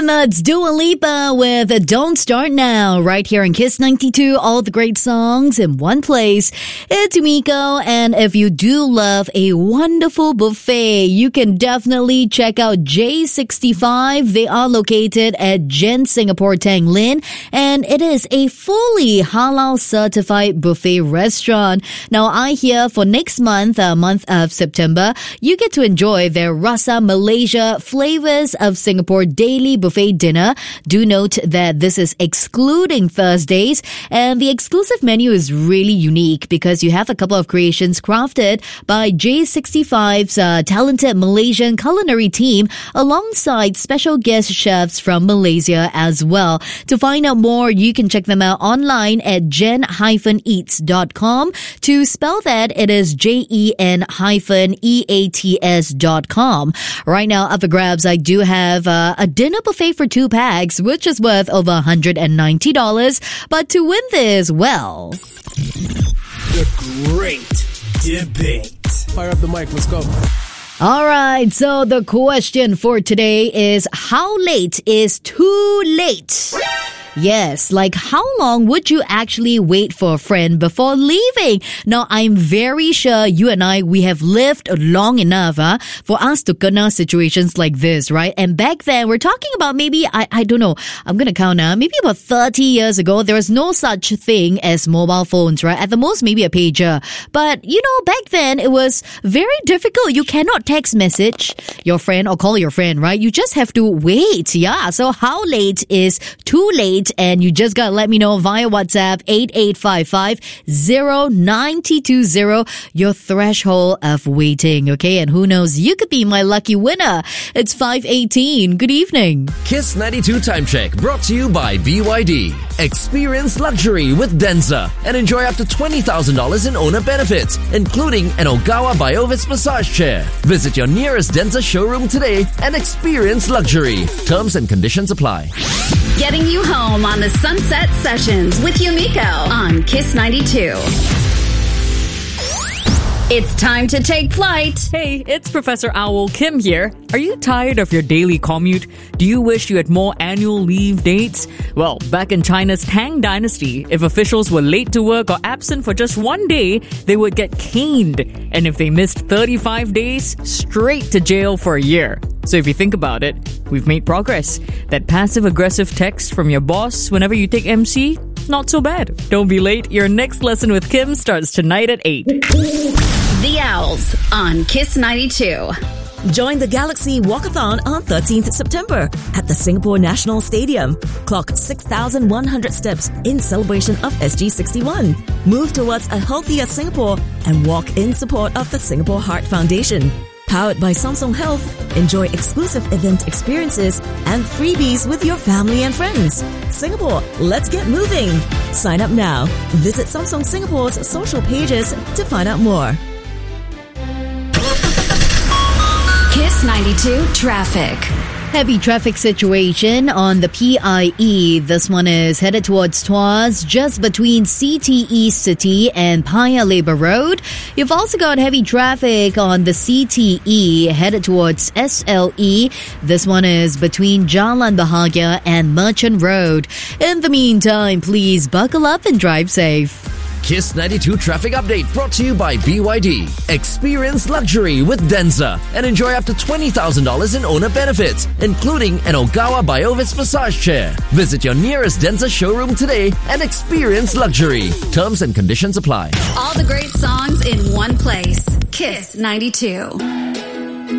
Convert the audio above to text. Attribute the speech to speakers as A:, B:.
A: And that's Dua Lipa with Don't Start Now, right here in Kiss 92. All the great songs in one place. It's Yumiko, and if you do love a wonderful buffet, you can definitely check out J65. They are located at Gen Singapore Tanglin, and it is a fully halal certified buffet restaurant. Now, I hear for next month, month of September, you get to enjoy their Rasa Malaysia Flavors of Singapore daily buffet dinner. Do note that this is excluding Thursdays, and the exclusive menu is really unique because you have a couple of creations crafted by J65's talented Malaysian culinary team alongside special guest chefs from Malaysia as well. To find out more, you can check them out online at gen-eats.com. To spell that, it is gen-eats.com. Right now, up for grabs, I do have a dinner buffet for 2 packs, which is worth over $190. But to win this, well,
B: the great debate.
C: Fire up the mic, let's go.
A: All right, so the question for today is, how late is too late? Yes, like how long would you actually wait for a friend before leaving? Now, I'm very sure you and we have lived long enough for us to kena situations like this, right? And back then, we're talking about maybe, I don't know, I'm going to count now, maybe about 30 years ago, there was no such thing as mobile phones, right? At the most, maybe a pager. But, you know, back then, it was very difficult. You cannot text message your friend or call your friend, right? You just have to wait, yeah. So how late is too late? And you just gotta let me know via WhatsApp 8855-0920, your threshold of waiting, okay? And who knows, you could be my lucky winner. It's 5:18. Good evening.
D: Kiss 92 Time Check brought to you by BYD. Experience luxury with Denza and enjoy up to $20,000 in owner benefits, including an Ogawa Biovis massage chair. Visit your nearest Denza showroom today and experience luxury. Terms and conditions apply.
E: Getting you home on the Sunset Sessions with Yumiko on Kiss 92. It's time to take flight.
F: Hey, it's Professor Owl Kim here. Are you tired of your daily commute? Do you wish you had more annual leave dates? Well, back in China's Tang Dynasty, if officials were late to work or absent for just one day, they would get caned. And if they missed 35 days, straight to jail for a year. So if you think about it, we've made progress. That passive-aggressive text from your boss whenever you take MC, not so bad. Don't be late. Your next lesson with Kim starts tonight at 8.
E: The Owls on Kiss 92.
G: Join the Galaxy Walkathon on 13th September at the Singapore National Stadium. Clock 6,100 steps in celebration of SG61. Move towards a healthier Singapore and walk in support of the Singapore Heart Foundation. Powered by Samsung Health, enjoy exclusive event experiences and freebies with your family and friends. Singapore, let's get moving. Sign up now. Visit Samsung Singapore's social pages to find out more.
E: Kiss 92 Traffic.
A: Heavy traffic situation on the PIE. This one is headed towards Tuas, just between CTE City and Paya Lebar Road. You've also got heavy traffic on the CTE headed towards SLE. This one is between Jalan Bahagia and Merchant Road. In the meantime, please buckle up and drive safe.
D: Kiss 92 Traffic Update brought to you by BYD. Experience luxury with Denza and enjoy up to $20,000 in owner benefits, including an Ogawa Biovis massage chair. Visit your nearest Denza showroom today and experience luxury. Terms and conditions apply.
E: All the great songs in one place. Kiss 92.